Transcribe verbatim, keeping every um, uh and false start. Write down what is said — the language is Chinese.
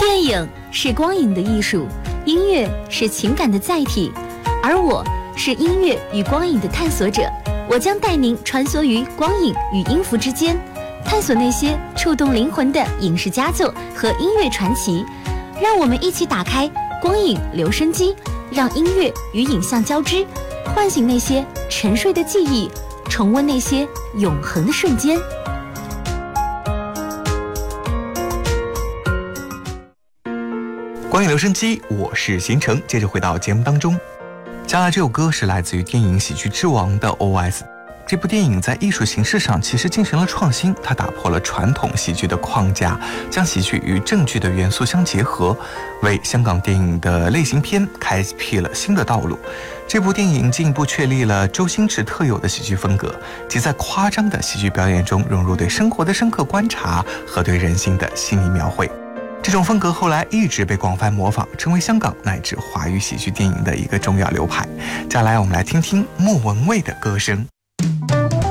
电影是光影的艺术，音乐是情感的载体，而我是音乐与光影的探索者。我将带您穿梭于光影与音符之间，探索那些触动灵魂的影视佳作和音乐传奇。让我们一起打开光影留声机，让音乐与影像交织，唤醒那些沉睡的记忆，重温那些永恒的瞬间。 光影留声机，我是贤成。接着回到节目当中，接下来这首歌是来自于电影《喜剧之王》的 O S。 这部电影在艺术形式上其实进行了创新，它打破了传统喜剧的框架，将喜剧与正剧的元素相结合，为香港电影的类型片开辟了新的道路。这部电影进一步确立了周星驰特有的喜剧风格，即在夸张的喜剧表演中融入对生活的深刻观察和对人性的细腻描绘。这种风格后来一直被广泛模仿，成为香港乃至华语喜剧电影的一个重要流派。接下来我们来听听莫文蔚的歌声。